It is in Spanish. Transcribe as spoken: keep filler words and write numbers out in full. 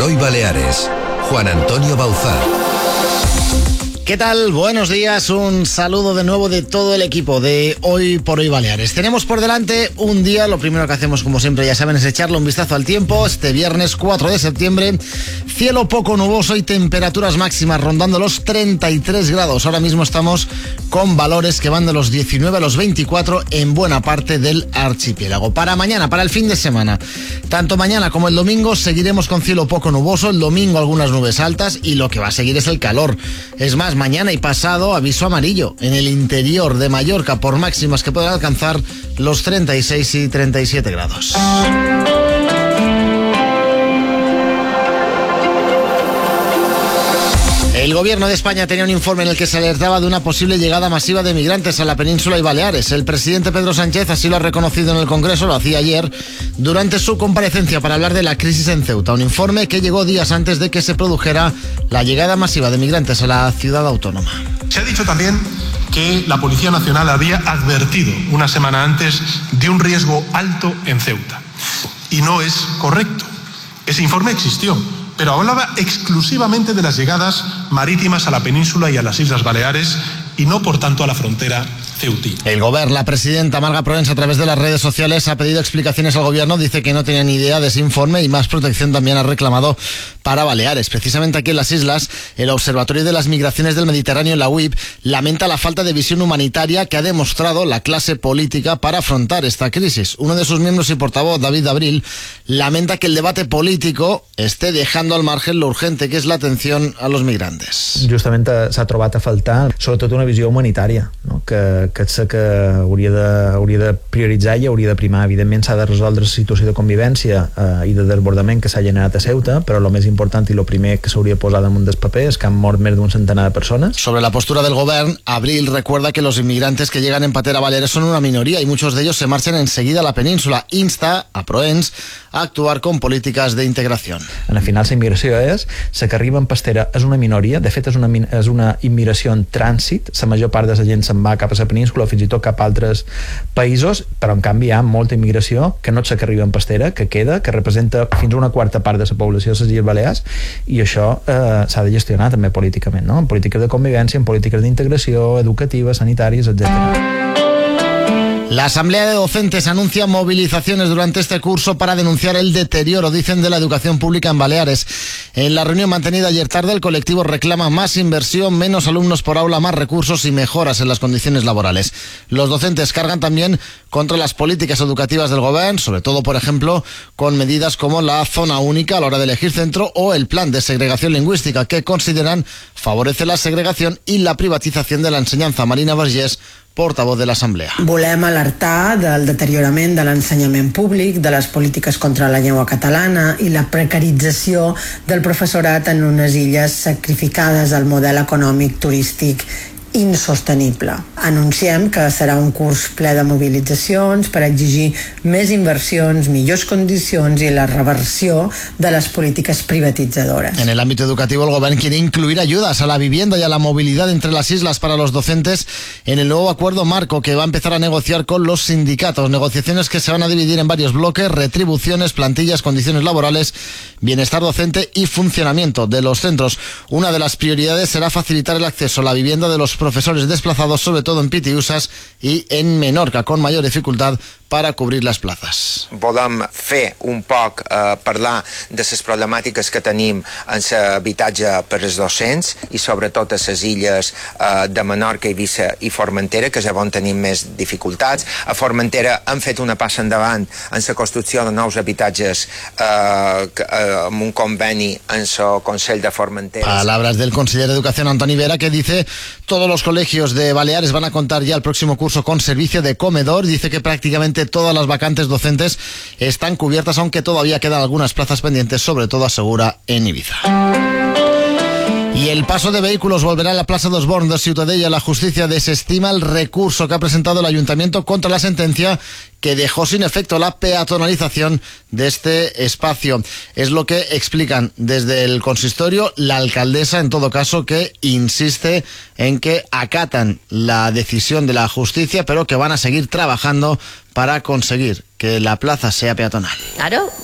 Hoy Baleares, Juan Antonio Bauzá. ¿Qué tal? Buenos días, un saludo de nuevo de todo el equipo de Hoy por Hoy Baleares. Tenemos por delante un día, lo primero que hacemos como siempre ya saben es echarle un vistazo al tiempo. Este viernes cuatro de septiembre, cielo poco nuboso y temperaturas máximas rondando los treinta y tres grados. Ahora mismo estamos con valores que van de los diecinueve a los veinticuatro en buena parte del archipiélago. Para mañana, para el fin de semana, tanto mañana como el domingo seguiremos con cielo poco nuboso. El domingo algunas nubes altas y lo que va a seguir es el calor. Es más, mañana y pasado aviso amarillo en el interior de Mallorca por máximas que pueden alcanzar los treinta y seis y treinta y siete grados. El gobierno de España tenía un informe en el que se alertaba de una posible llegada masiva de migrantes a la península y Baleares. El presidente Pedro Sánchez así lo ha reconocido en el Congreso, lo hacía ayer, durante su comparecencia para hablar de la crisis en Ceuta. Un informe que llegó días antes de que se produjera la llegada masiva de migrantes a la ciudad autónoma. Se ha dicho también que la Policía Nacional había advertido una semana antes de un riesgo alto en Ceuta. Y no es correcto. Ese informe existió, pero hablaba exclusivamente de las llegadas marítimas a la península y a las Islas Baleares y no, por tanto, a la frontera ceutí. El Govern, la presidenta Marga Proens, a través de las redes sociales ha pedido explicaciones al gobierno, dice que no tenía ni idea de ese informe y más protección también ha reclamado para Baleares. Precisamente aquí en las islas, el Observatorio de las Migraciones del Mediterráneo, la U I B, lamenta la falta de visión humanitaria que ha demostrado la clase política para afrontar esta crisis. Uno de sus miembros y portavoz, David Abril, lamenta que el debate político esté dejando al margen lo urgente que es la atención a los migrantes. Justament s'ha trobat a faltar sobretot una visió humanitària, no? que, que sé que hauria de, hauria de prioritzar i hauria de primar. Evidentment s'ha de resoldre la situació de convivència eh, i de desbordament que s'ha generat a Ceuta, però el més important i el primer que s'hauria de posar damunt dels papers és que han mort més d'un centenar de persones. Sobre la postura del gobierno, Abril recuerda que los inmigrantes que llegan en patera Baleares son una minoría y muchos de ellos se marchan enseguida a la península. Insta a Proens a actuar con políticas de integración. Al final la immigració és, la que arriba en pastera és una minoria, de fet és una, és una immigració en trànsit, la major part de la gent se'n va cap a la península o fins i tot cap a altres països, però en canvi hi ha molta immigració que no és la que arriba en pastera, que queda, que representa fins a una quarta part de la població de les Illes Balears, i això eh, s'ha de gestionar també políticament, no? En polítiques de convivència, en polítiques d'integració, educatives, sanitàries, etcètera. La Asamblea de Docentes anuncia movilizaciones durante este curso para denunciar el deterioro, dicen, de la educación pública en Baleares. En la reunión mantenida ayer tarde, el colectivo reclama más inversión, menos alumnos por aula, más recursos y mejoras en las condiciones laborales. Los docentes cargan también contra las políticas educativas del gobierno, sobre todo, por ejemplo, con medidas como la zona única a la hora de elegir centro o el plan de segregación lingüística, que consideran favorece la segregación y la privatización de la enseñanza. Marina Vergés, portavoz de l'Assemblea. Volem alertar del deteriorament de l'ensenyament públic, de les polítiques contra la llengua catalana i la precarització del professorat en unes illes sacrificades al model econòmic turístic insostenible. Anunciem que serà un curs ple de mobilitzacions per exigir més inversions, millors condicions i la reversió de las políticas privatizadoras. En el ámbito educativo, el gobierno quiere incluir ayudas a la vivienda y a la movilidad entre las islas para los docentes en el nuevo acuerdo marco que va a empezar a negociar con los sindicatos. Negociaciones que se van a dividir en varios bloques: retribuciones, plantillas, condiciones laborales, bienestar docente y funcionamiento de los centros. Una de las prioridades será facilitar el acceso a la vivienda de los profesores desplazados, sobre todo en Pitiusas y en Menorca, con mayor dificultad para cobrir les places. Volem fer un poc eh, parlar de les problemàtiques que tenim en l'habitatge per als docents i sobretot a les illes eh, de Menorca, Eivissa i Formentera, que és on tenim més dificultats. A Formentera han fet una passa endavant en la construcció de nous habitatges eh, eh, amb un conveni en el Consell de Formentera. Palabras del conseller de Educación, Antoni Vera, que dice todos los colegios de Baleares van a contar ya el próximo curso con servicio de comedor. Dice que prácticamente todas las vacantes docentes están cubiertas, aunque todavía quedan algunas plazas pendientes, sobre todo, asegura, en Ibiza. Y el paso de vehículos volverá a la Plaza dos Borns de Ciutadella. La justicia desestima el recurso que ha presentado el ayuntamiento contra la sentencia que dejó sin efecto la peatonalización de este espacio. Es lo que explican desde el consistorio, la alcaldesa, en todo caso, que insiste en que acatan la decisión de la justicia, pero que van a seguir trabajando para conseguir que la plaza sea peatonal. Claro,